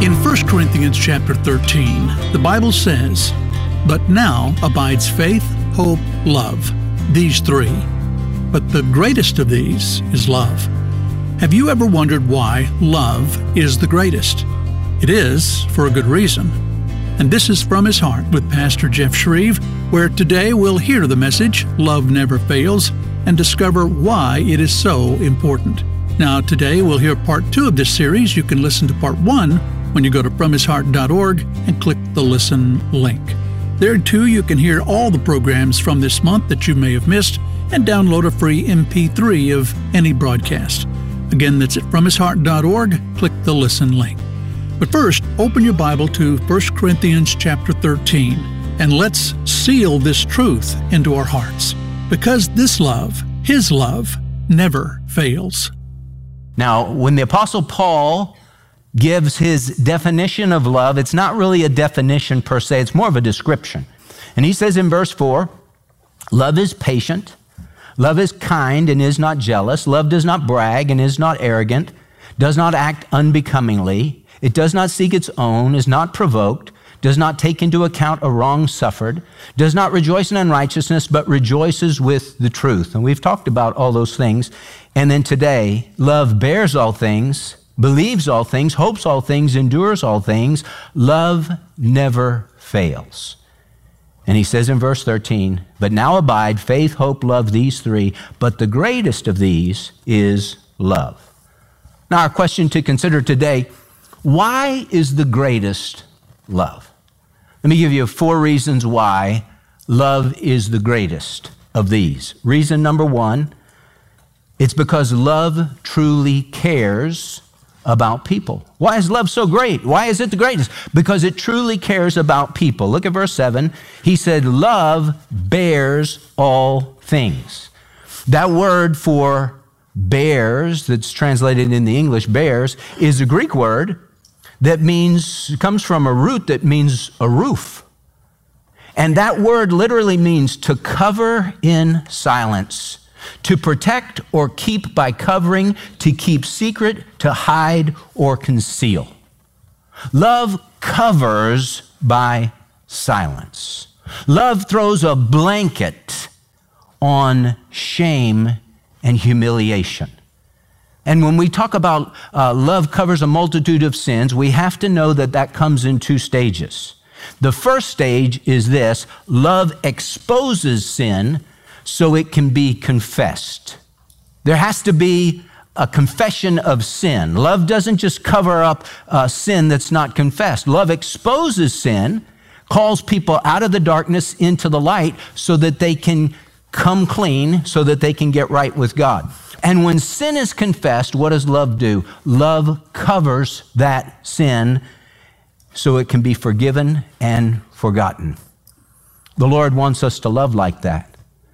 In 1 Corinthians chapter 13, the Bible says, "But now abides faith, hope, love, these three. But the greatest of these is love." Have you ever wondered why love is the greatest? It is for a good reason. And this is From His Heart with Pastor Jeff Shreve, where today we'll hear the message, Love Never Fails, and discover why it is so important. Now, today we'll hear part 2 of this series. You can listen to part 1 when you go to FromHisHeart.org and click the Listen link. There, too, you can hear all the programs from this month that you may have missed and download a free MP3 of any broadcast. Again, that's at FromHisHeart.org. Click the Listen link. But first, open your Bible to 1 Corinthians chapter 13, and let's seal this truth into our hearts. Because this love, His love, never fails. Now, when the Apostle Paul gives his definition of love, it's not really a definition per se, it's more of a description. And he says in verse 4, "Love is patient, love is kind and is not jealous, love does not brag and is not arrogant, does not act unbecomingly, it does not seek its own, is not provoked, does not take into account a wrong suffered, does not rejoice in unrighteousness, but rejoices with the truth." And we've talked about all those things. And then today, love bears all things, believes all things, hopes all things, endures all things. Love never fails. And he says in verse 13, "But now abide faith, hope, love, these three, but the greatest of these is love." Now our question to consider today, why is the greatest love? Let me give you 4 reasons why love is the greatest of these. Reason number 1, it's because love truly cares about people. Why is love so great? Why is it the greatest? Because it truly cares about people. Look at verse 7. He said, "Love bears all things." That word for bears, that's translated in the English bears, is a Greek word that comes from a root that means a roof. And that word literally means to cover in silence, to protect or keep by covering, to keep secret, to hide or conceal. Love covers by silence. Love throws a blanket on shame and humiliation. And when we talk about love covers a multitude of sins, we have to know that that comes in 2 stages. The first stage is this: love exposes sin so it can be confessed. There has to be a confession of sin. Love doesn't just cover up sin that's not confessed. Love exposes sin, calls people out of the darkness into the light so that they can come clean, so that they can get right with God. And when sin is confessed, what does love do? Love covers that sin so it can be forgiven and forgotten. The Lord wants us to love like that.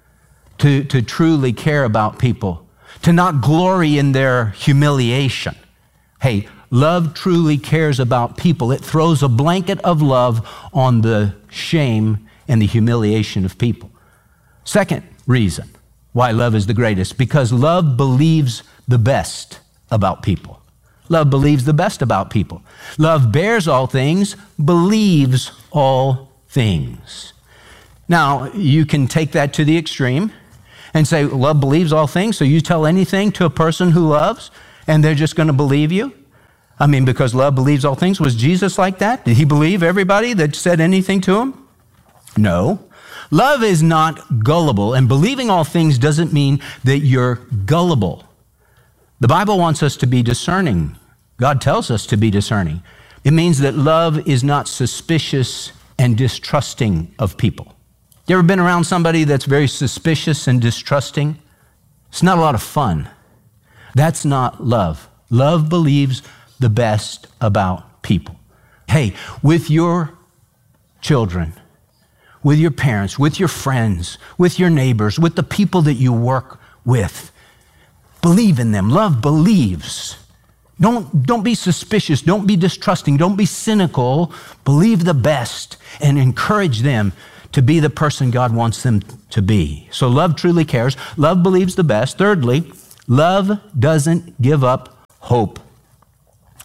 To truly care about people, to not glory in their humiliation. Hey, love truly cares about people. It throws a blanket of love on the shame and the humiliation of people. Second reason why love is the greatest, because love believes the best about people. Love believes the best about people. Love bears all things, believes all things. Now, you can take that to the extreme and say, love believes all things, so you tell anything to a person who loves, and they're just going to believe you? I mean, because love believes all things. Was Jesus like that? Did he believe everybody that said anything to him? No. Love is not gullible, and believing all things doesn't mean that you're gullible. The Bible wants us to be discerning. God tells us to be discerning. It means that love is not suspicious and distrusting of people. You ever been around somebody that's very suspicious and distrusting? It's not a lot of fun. That's not love. Love believes the best about people. Hey, with your children, with your parents, with your friends, with your neighbors, with the people that you work with, believe in them. Love believes. Don't be suspicious. Don't be distrusting. Don't be cynical. Believe the best and encourage them to be the person God wants them to be. So love truly cares. Love believes the best. Thirdly, love doesn't give up hope.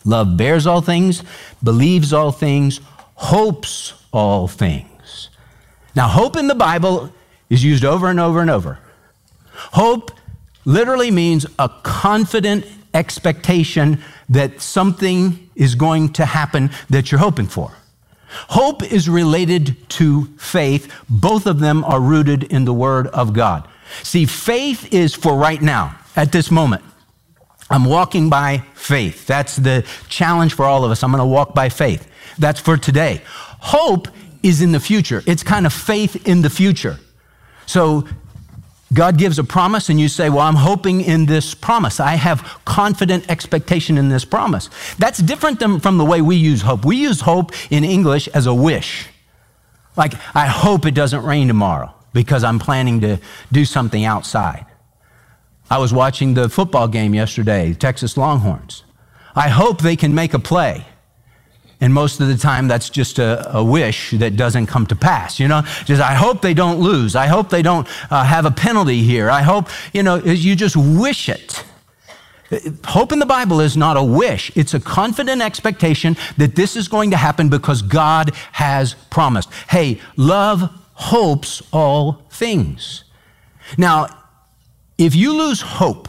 Love bears all things, believes all things, hopes all things. Now, hope in the Bible is used over and over and over. Hope literally means a confident expectation that something is going to happen that you're hoping for. Hope is related to faith. Both of them are rooted in the Word of God. See, faith is for right now, at this moment. I'm walking by faith. That's the challenge for all of us. I'm going to walk by faith. That's for today. Hope is in the future. It's kind of faith in the future. So God gives a promise and you say, well, I'm hoping in this promise. I have confident expectation in this promise. That's different from the way we use hope. We use hope in English as a wish. Like, I hope it doesn't rain tomorrow because I'm planning to do something outside. I was watching the football game yesterday, Texas Longhorns. I hope they can make a play. And most of the time, that's just a wish that doesn't come to pass, Just, I hope they don't lose. I hope they don't have a penalty here. I hope, you just wish it. Hope in the Bible is not a wish. It's a confident expectation that this is going to happen because God has promised. Hey, love hopes all things. Now, if you lose hope,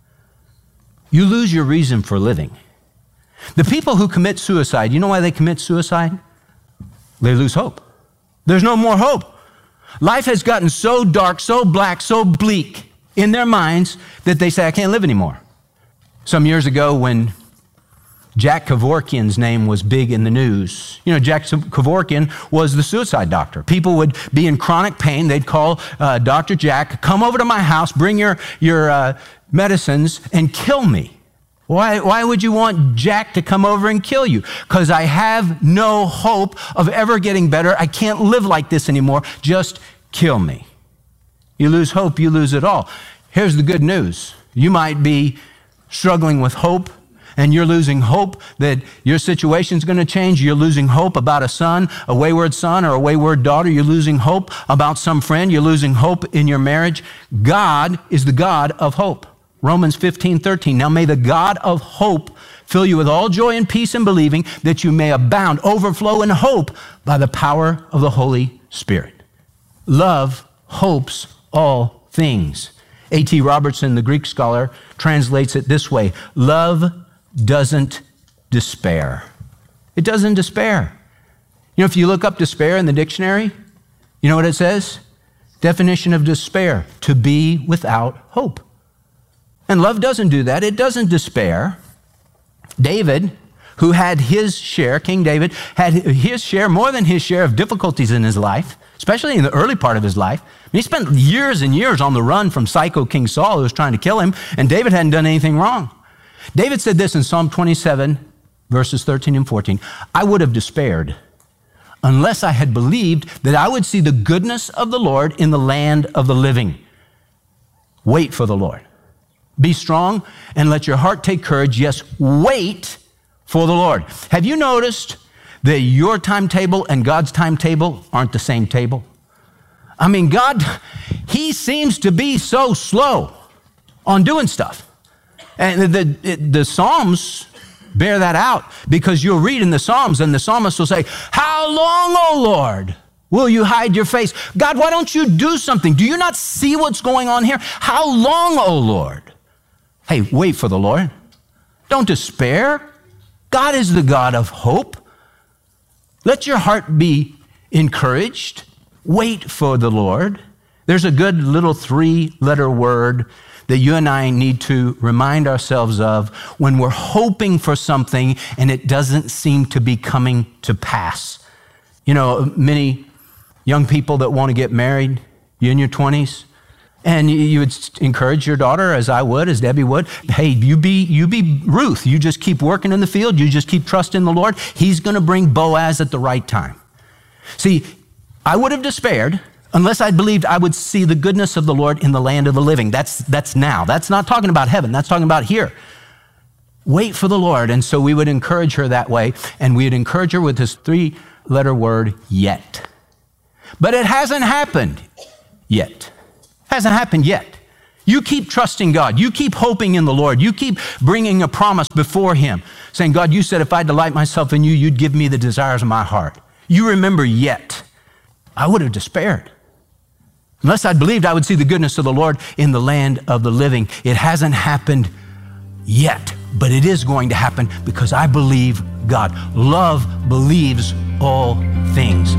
you lose your reason for living. The people who commit suicide, you know why they commit suicide? They lose hope. There's no more hope. Life has gotten so dark, so black, so bleak in their minds that they say, I can't live anymore. Some years ago when Jack Kevorkian's name was big in the news. Jack Kevorkian was the suicide doctor. People would be in chronic pain. They'd call Dr. Jack, come over to my house, bring your medicines, and kill me. Why would you want Jack to come over and kill you? Because I have no hope of ever getting better. I can't live like this anymore. Just kill me. You lose hope, you lose it all. Here's the good news. You might be struggling with hope, and you're losing hope that your situation's going to change. You're losing hope about a son, a wayward son or a wayward daughter. You're losing hope about some friend. You're losing hope in your marriage. God is the God of hope. Romans 15:13. Now may the God of hope fill you with all joy and peace in believing, that you may abound, overflow in hope by the power of the Holy Spirit. Love hopes all things. A.T. Robertson, the Greek scholar, translates it this way: love doesn't despair. It doesn't despair. If you look up despair in the dictionary, you know what it says? Definition of despair: to be without hope. And love doesn't do that. It doesn't despair. David, who had his share, King David, had his share, more than his share of difficulties in his life, especially in the early part of his life. He spent years and years on the run from psycho King Saul, who was trying to kill him, and David hadn't done anything wrong. David said this in Psalm 27, verses 13 and 14, I would have despaired unless I had believed that I would see the goodness of the Lord in the land of the living. Wait for the Lord. Be strong and let your heart take courage. Yes, wait for the Lord. Have you noticed that your timetable and God's timetable aren't the same table? I mean, God, he seems to be so slow on doing stuff. And the Psalms bear that out, because you'll read in the Psalms and the psalmist will say, how long, O Lord, will you hide your face? God, why don't you do something? Do you not see what's going on here? How long, O Lord? Hey, wait for the Lord. Don't despair. God is the God of hope. Let your heart be encouraged. Wait for the Lord. There's a good little 3-letter word that you and I need to remind ourselves of when we're hoping for something and it doesn't seem to be coming to pass. Many young people that want to get married, you're in your 20s, and you would encourage your daughter, as I would, as Debbie would, hey, you be Ruth. You just keep working in the field. You just keep trusting the Lord. He's going to bring Boaz at the right time. See, I would have despaired unless I believed I would see the goodness of the Lord in the land of the living. That's now. That's not talking about heaven. That's talking about here. Wait for the Lord. And so we would encourage her that way, and we would encourage her with this 3-letter word, yet. But it hasn't happened yet. Hasn't happened yet. You keep trusting God. You keep hoping in the Lord. You keep bringing a promise before him, saying, God, you said if I delight myself in you, you'd give me the desires of my heart. You remember yet. I would have despaired. Unless I'd believed I would see the goodness of the Lord in the land of the living. It hasn't happened yet, but it is going to happen because I believe God. Love believes all things.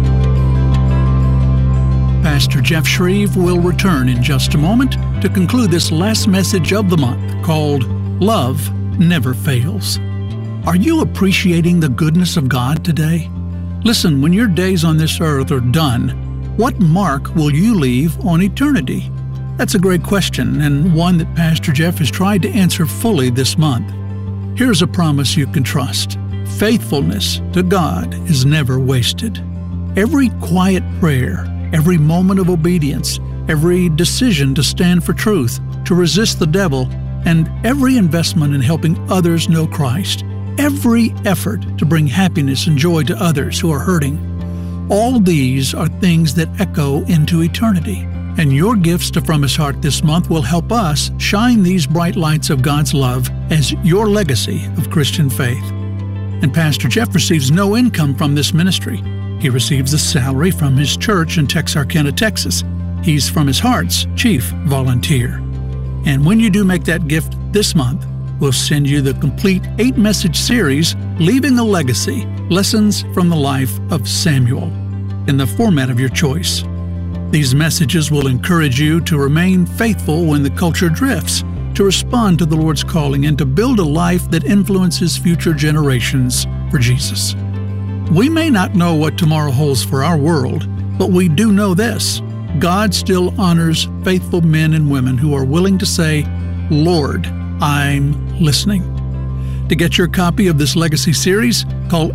Pastor Jeff Shreve will return in just a moment to conclude this last message of the month called Love Never Fails. Are you appreciating the goodness of God today? Listen, when your days on this earth are done, what mark will you leave on eternity? That's a great question, and one that Pastor Jeff has tried to answer fully this month. Here's a promise you can trust. Faithfulness to God is never wasted. Every quiet prayer, every moment of obedience, every decision to stand for truth, to resist the devil, and every investment in helping others know Christ, every effort to bring happiness and joy to others who are hurting, all these are things that echo into eternity. And your gifts to From His Heart this month will help us shine these bright lights of God's love as your legacy of Christian faith. And Pastor Jeff receives no income from this ministry. He receives a salary from his church in Texarkana, Texas. He's From His Heart's chief volunteer. And when you do make that gift this month, we'll send you the complete 8-message series, Leaving a Legacy, Lessons from the Life of Samuel, in the format of your choice. These messages will encourage you to remain faithful when the culture drifts, to respond to the Lord's calling, and to build a life that influences future generations for Jesus. We may not know what tomorrow holds for our world, but we do know this: God still honors faithful men and women who are willing to say, Lord, I'm listening. To get your copy of this legacy series, call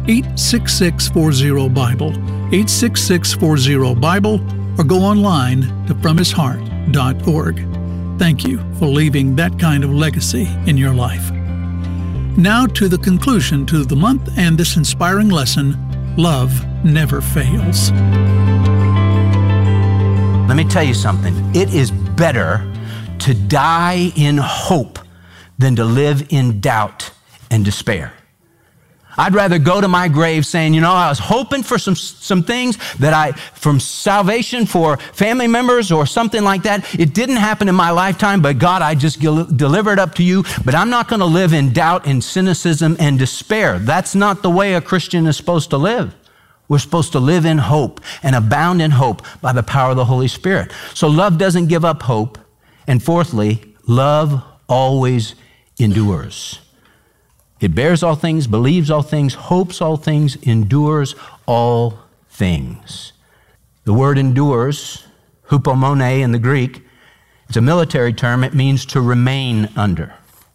866-40-BIBLE, 866-40-BIBLE, or go online to FromHisHeart.org. Thank you for leaving that kind of legacy in your life. Now to the conclusion to the month and this inspiring lesson, Love Never Fails. Let me tell you something. It is better to die in hope than to live in doubt and despair. I'd rather go to my grave saying, I was hoping for some things from salvation for family members or something like that. It didn't happen in my lifetime, but God, I just deliver it up to you. But I'm not going to live in doubt and cynicism and despair. That's not the way a Christian is supposed to live. We're supposed to live in hope and abound in hope by the power of the Holy Spirit. So love doesn't give up hope. And fourthly, love always endures. It bears all things, believes all things, hopes all things, endures all things. The word endures, hupomone in the Greek, it's a military term. It means to remain under.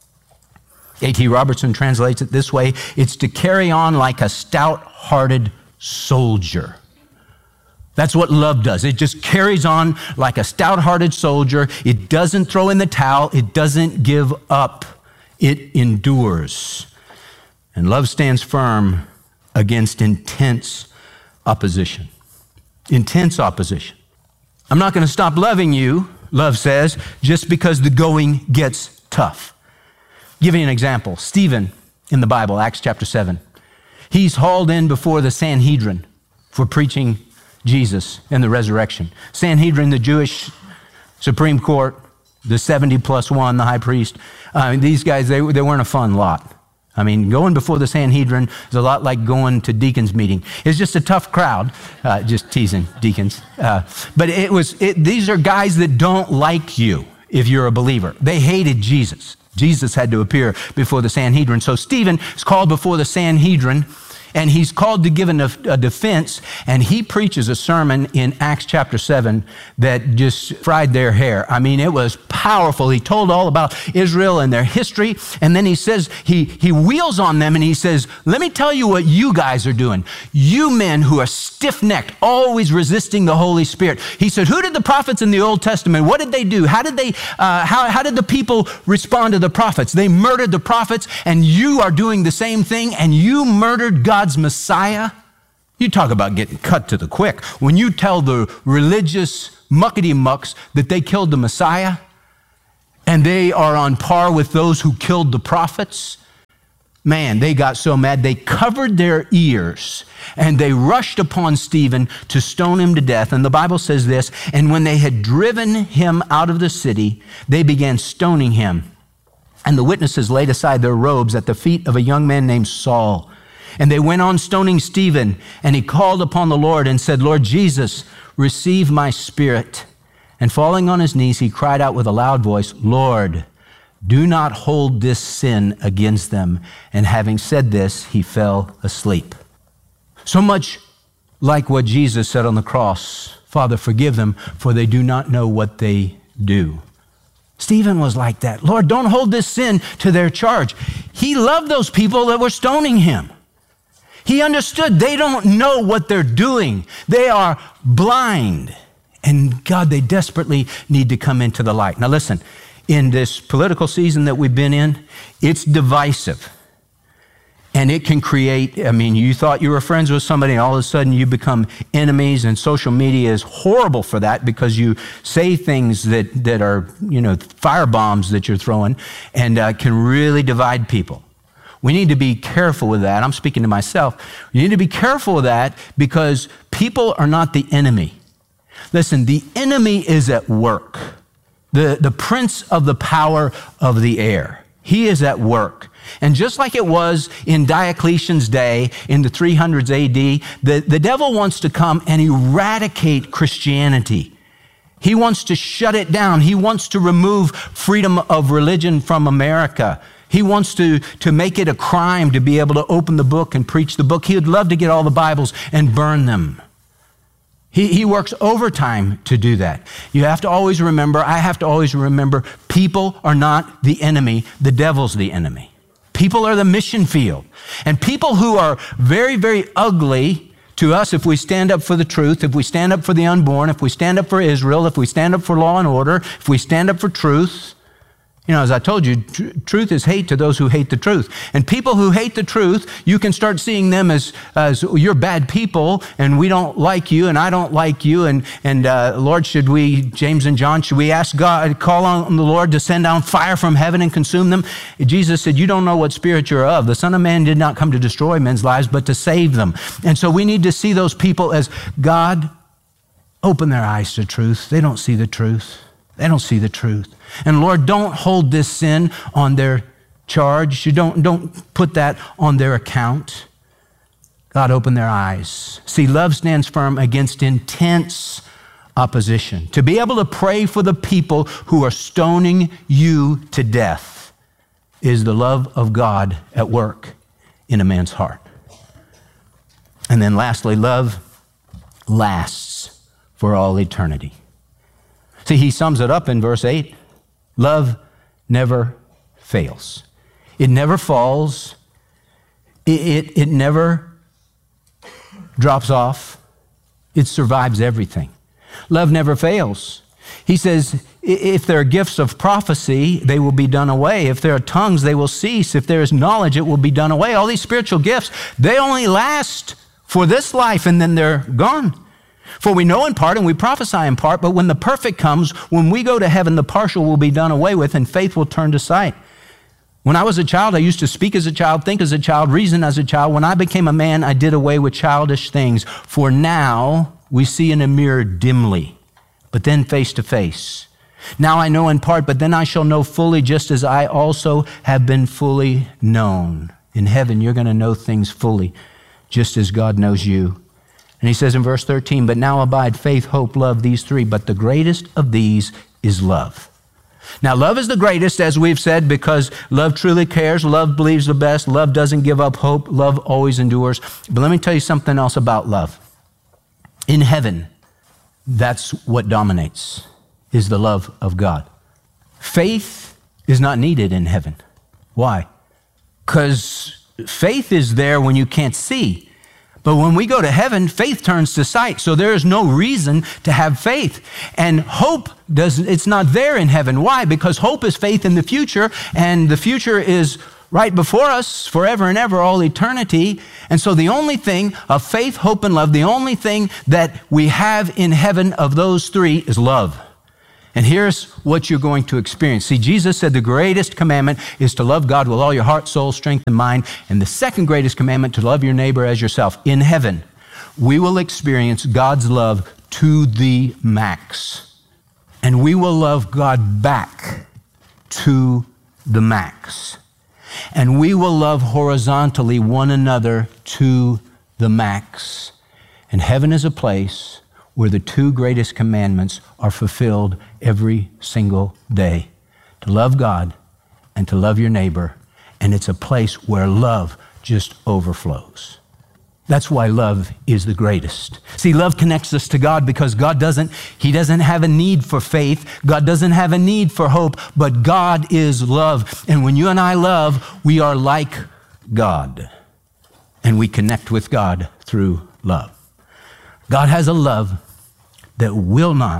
A.T. Robertson translates it this way: it's to carry on like a stout-hearted soldier. That's what love does. It just carries on like a stout-hearted soldier. It doesn't throw in the towel. It doesn't give up. It endures. And love stands firm against intense opposition. Intense opposition. I'm not going to stop loving you, love says, just because the going gets tough. Give you an example. Stephen in the Bible, Acts chapter 7. He's hauled in before the Sanhedrin for preaching Jesus and the resurrection. Sanhedrin, the Jewish Supreme Court, the 70 plus 1, the high priest. These guys, they weren't a fun lot. Going before the Sanhedrin is a lot like going to deacons' meeting. It's just a tough crowd, just teasing deacons. But these are guys that don't like you if you're a believer. They hated Jesus. Jesus had to appear before the Sanhedrin. So Stephen is called before the Sanhedrin, and he's called to give a defense, and he preaches a sermon in Acts chapter 7 that just fried their hair. It was powerful. He told all about Israel and their history, and then he says, he wheels on them and he says, let me tell you what you guys are doing. You men who are stiff-necked, always resisting the Holy Spirit. He said, who did the prophets in the Old Testament, what did they do? How did the people respond to the prophets? They murdered the prophets, and you are doing the same thing, and you murdered God's Messiah. You talk about getting cut to the quick. When you tell the religious muckety-mucks that they killed the Messiah, and they are on par with those who killed the prophets. Man, they got so mad, they covered their ears and they rushed upon Stephen to stone him to death. And the Bible says this, and when they had driven him out of the city, they began stoning him. And the witnesses laid aside their robes at the feet of a young man named Saul. And they went on stoning Stephen, and he called upon the Lord and said, Lord Jesus, receive my spirit. And falling on his knees, he cried out with a loud voice, Lord, do not hold this sin against them. And having said this, he fell asleep. So much like what Jesus said on the cross, Father, forgive them, for they do not know what they do. Stephen was like that. Lord, don't hold this sin to their charge. He loved those people that were stoning him. He understood they don't know what they're doing. They are blind. And God, they desperately need to come into the light. Now listen, in this political season that we've been in, it's divisive. And it can create, you thought you were friends with somebody, and all of a sudden you become enemies, and social media is horrible for that because you say things that are, fire bombs that you're throwing, and can really divide people. We need to be careful with that. I'm speaking to myself. You need to be careful with that because people are not the enemy. Listen, the enemy is at work. The prince of the power of the air. He is at work. And just like it was in Diocletian's day in the 300s AD, the devil wants to come and eradicate Christianity. He wants to shut it down. He wants to remove freedom of religion from America. He wants to make it a crime to be able to open the book and preach the book. He would love to get all the Bibles and burn them. He works overtime to do that. You have to always remember, I have to always remember, people are not the enemy. The devil's the enemy. People are the mission field. And people who are very, very ugly to us, if we stand up for the truth, if we stand up for the unborn, if we stand up for Israel, if we stand up for law and order, if we stand up for truth, as I told you, truth is hate to those who hate the truth. And people who hate the truth, you can start seeing them as you're bad people, and we don't like you, and I don't like you, and Lord, James and John, should we ask God, call on the Lord to send down fire from heaven and consume them? Jesus said, you don't know what spirit you're of. The Son of Man did not come to destroy men's lives, but to save them. And so we need to see those people as God, open their eyes to truth. They don't see the truth. They don't see the truth. And Lord, don't hold this sin on their charge. You don't put that on their account. God, open their eyes. See, love stands firm against intense opposition. To be able to pray for the people who are stoning you to death is the love of God at work in a man's heart. And then lastly, love lasts for all eternity. See, he sums it up in verse 8. Love never fails. It never falls. It never drops off. It survives everything. Love never fails. He says, if there are gifts of prophecy, they will be done away. If there are tongues, they will cease. If there is knowledge, it will be done away. All these spiritual gifts, they only last for this life, and then they're gone. For we know in part and we prophesy in part, but when the perfect comes, when we go to heaven, the partial will be done away with and faith will turn to sight. When I was a child, I used to speak as a child, think as a child, reason as a child. When I became a man, I did away with childish things. For now we see in a mirror dimly, but then face to face. Now I know in part, but then I shall know fully, just as I also have been fully known. In heaven, you're going to know things fully, just as God knows you. And he says in verse 13, but now abide faith, hope, love, these three, but the greatest of these is love. Now, love is the greatest, as we've said, because love truly cares, love believes the best, love doesn't give up hope, love always endures. But let me tell you something else about love. In heaven, that's what dominates, is the love of God. Faith is not needed in heaven. Why? Because faith is there when you can't see. But when we go to heaven, faith turns to sight. So there is no reason to have faith. And hope it's not there in heaven. Why? Because hope is faith in the future, and the future is right before us forever and ever, all eternity. And so the only thing of faith, hope, and love, the only thing that we have in heaven of those three is love. And here's what you're going to experience. See, Jesus said the greatest commandment is to love God with all your heart, soul, strength, and mind. And the second greatest commandment, to love your neighbor as yourself. In heaven, we will experience God's love to the max. And we will love God back to the max. And we will love horizontally one another to the max. And heaven is a place where the two greatest commandments are fulfilled every single day. To love God and to love your neighbor. And it's a place where love just overflows. That's why love is the greatest. See, love connects us to God because He doesn't have a need for faith. God doesn't have a need for hope, but God is love. And when you and I love, we are like God. And we connect with God through love. God has a love that will not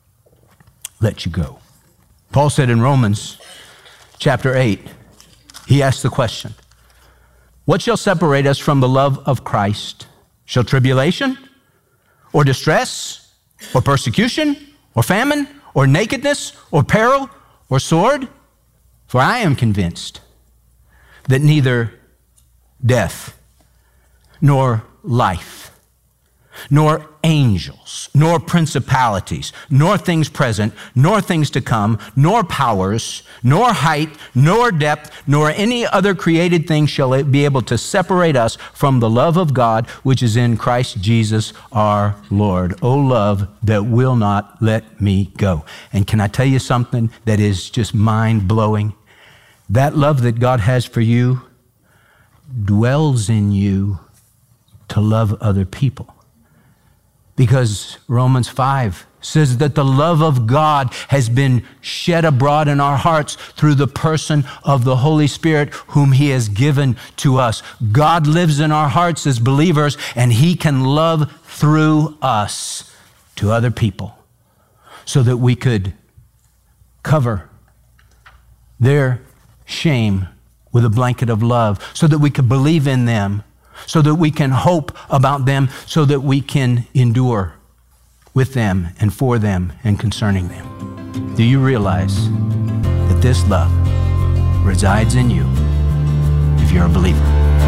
let you go. Paul said in Romans chapter 8, he asked the question, what shall separate us from the love of Christ? Shall tribulation, or distress, or persecution, or famine, or nakedness, or peril, or sword? For I am convinced that neither death, nor life, nor angels, nor principalities, nor things present, nor things to come, nor powers, nor height, nor depth, nor any other created thing shall be able to separate us from the love of God, which is in Christ Jesus our Lord. O love that will not let me go. And can I tell you something that is just mind-blowing? That love that God has for you dwells in you to love other people. Because Romans 5 says that the love of God has been shed abroad in our hearts through the person of the Holy Spirit whom He has given to us. God lives in our hearts as believers, and He can love through us to other people so that we could cover their shame with a blanket of love, so that we could believe in them, so that we can hope about them, so that we can endure with them and for them and concerning them. Do you realize that this love resides in you if you're a believer?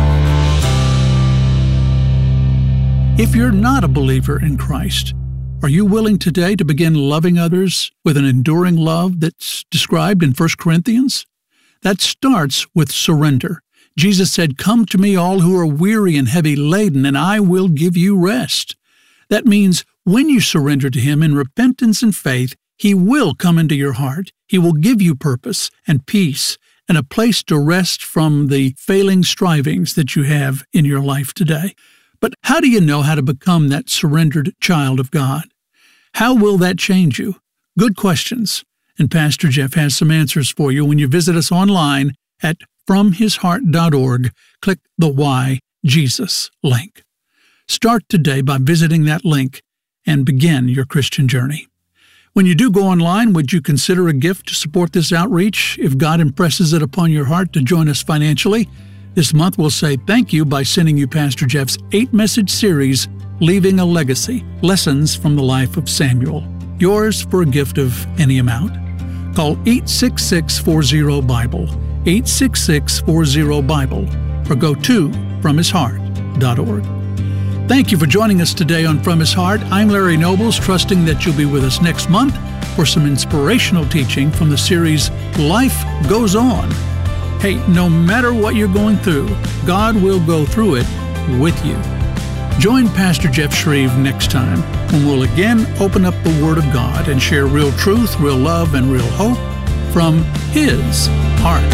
If you're not a believer in Christ, are you willing today to begin loving others with an enduring love that's described in 1 Corinthians? That starts with surrender. Jesus said, "Come to me, all who are weary and heavy laden, and I will give you rest." That means when you surrender to Him in repentance and faith, He will come into your heart. He will give you purpose and peace and a place to rest from the failing strivings that you have in your life today. But how do you know how to become that surrendered child of God? How will that change you? Good questions. And Pastor Jeff has some answers for you when you visit us online at FromHisHeart.org. Click the Why Jesus link. Start today by visiting that link and begin your Christian journey. When you do go online, would you consider a gift to support this outreach if God impresses it upon your heart to join us financially? This month we'll say thank you by sending you Pastor Jeff's 8-message series, Leaving a Legacy, Lessons from the Life of Samuel. Yours for a gift of any amount. Call 866-40-BIBLE, 866-40-BIBLE, or go to FromHisHeart.org. Thank you for joining us today on From His Heart. I'm Larry Nobles, trusting that you'll be with us next month for some inspirational teaching from the series Life Goes On. Hey, no matter what you're going through, God will go through it with you. Join Pastor Jeff Shreve next time when we'll again open up the Word of God and share real truth, real love, and real hope from His heart.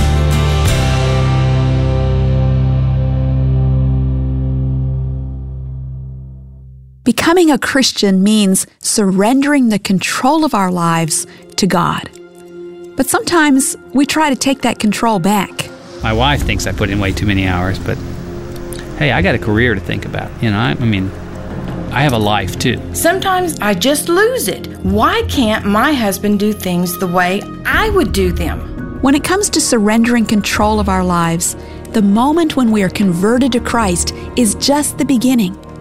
Becoming a Christian means surrendering the control of our lives to God. But sometimes we try to take that control back. My wife thinks I put in way too many hours, but hey, I got a career to think about. I have a life too. Sometimes I just lose it. Why can't my husband do things the way I would do them? When it comes to surrendering control of our lives, the moment when we are converted to Christ is just the beginning.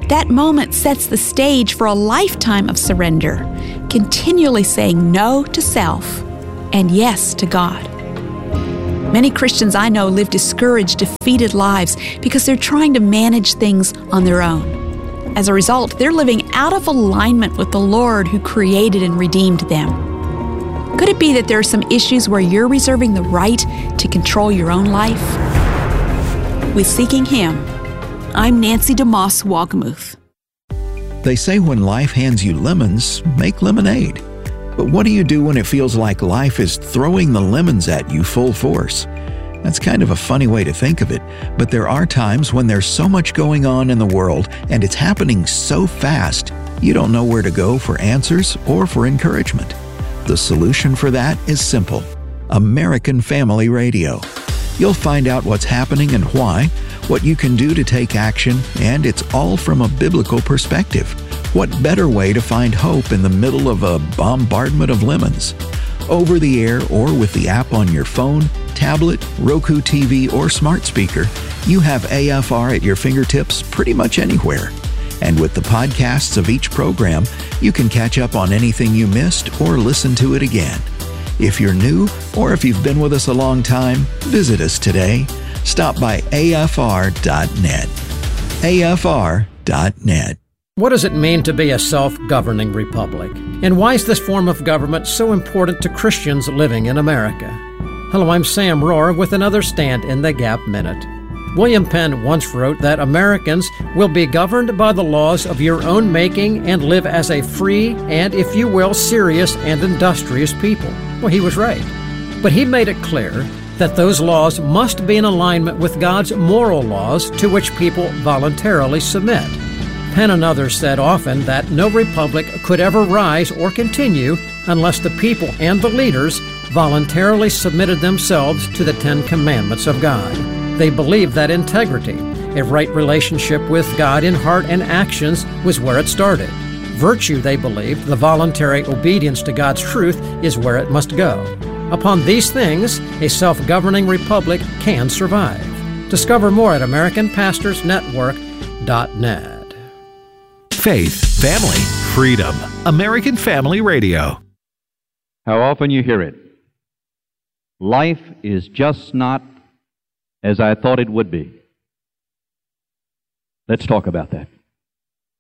That moment sets the stage for a lifetime of surrender, continually saying no to self and yes to God. Many Christians I know live discouraged, defeated lives because they're trying to manage things on their own. As a result, they're living out of alignment with the Lord who created and redeemed them. Could it be that there are some issues where you're reserving the right to control your own life? With Seeking Him, I'm Nancy DeMoss Wagamuth. They say when life hands you lemons, make lemonade. But what do you do when it feels like life is throwing the lemons at you full force? That's kind of a funny way to think of it, but there are times when there's so much going on in the world and it's happening so fast, you don't know where to go for answers or for encouragement. The solution for that is simple: American Family Radio. You'll find out what's happening and why, what you can do to take action, and it's all from a biblical perspective. What better way to find hope in the middle of a bombardment of lemons? Over the air or with the app on your phone, tablet, Roku TV, or smart speaker, you have AFR at your fingertips pretty much anywhere. And with the podcasts of each program, you can catch up on anything you missed or listen to it again. If you're new or if you've been with us a long time, visit us today. Stop by afr.net. afr.net. What does it mean to be a self-governing republic? And why is this form of government so important to Christians living in America? Hello, I'm Sam Rohr with another Stand in the Gap Minute. William Penn once wrote that Americans will be governed by the laws of your own making and live as a free and, if you will, serious and industrious people. Well, he was right. But he made it clear that those laws must be in alignment with God's moral laws to which people voluntarily submit. Penn and others said often that no republic could ever rise or continue unless the people and the leaders voluntarily submitted themselves to the Ten Commandments of God. They believed that integrity, a right relationship with God in heart and actions, was where it started. Virtue, they believed, the voluntary obedience to God's truth, is where it must go. Upon these things, a self-governing republic can survive. Discover more at AmericanPastorsNetwork.net. Faith, family, freedom. American Family Radio. How often you hear it. Life is just not as I thought it would be. Let's talk about that.